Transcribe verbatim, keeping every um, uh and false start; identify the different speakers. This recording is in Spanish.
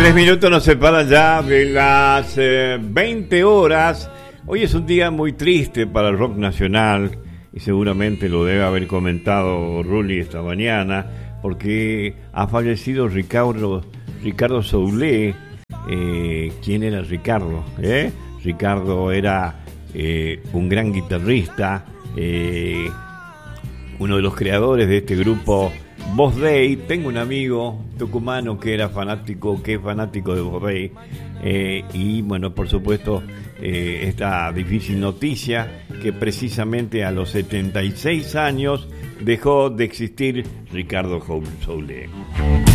Speaker 1: Tres minutos nos separan ya de las eh, veinte horas. Hoy es un día muy triste para el rock nacional y seguramente lo debe haber comentado Rulli esta mañana, porque ha fallecido Ricardo, Ricardo Soule. Eh, ¿Quién era Ricardo? ¿Eh? Ricardo era eh, un gran guitarrista, eh, uno de los creadores de este grupo Boss Day. Tengo un amigo tucumano que era fanático, que es fanático de Boss Day, eh, y bueno, por supuesto, eh, esta difícil noticia que precisamente a los setenta y seis años dejó de existir Ricardo Soule.